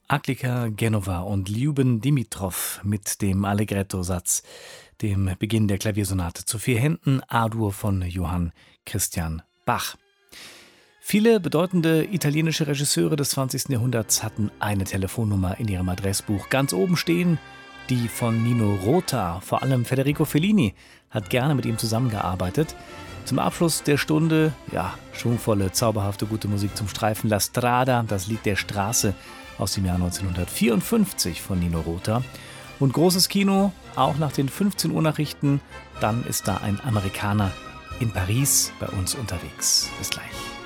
Aglika Genova und Lyuben Dimitrov mit dem Allegretto-Satz, dem Beginn der Klaviersonate zu 4 Händen, A-Dur von Johann Christian Bach. Viele bedeutende italienische Regisseure des 20. Jahrhunderts hatten eine Telefonnummer in ihrem Adressbuch. Ganz oben stehen die von Nino Rota. Vor allem Federico Fellini hat gerne mit ihm zusammengearbeitet. Zum Abschluss der Stunde, schwungvolle, zauberhafte, gute Musik zum Streifen La Strada, das Lied der Straße aus dem Jahr 1954 von Nino Rota. Und großes Kino, auch nach den 15 Uhr Nachrichten, dann ist da ein Amerikaner in Paris bei uns unterwegs. Bis gleich.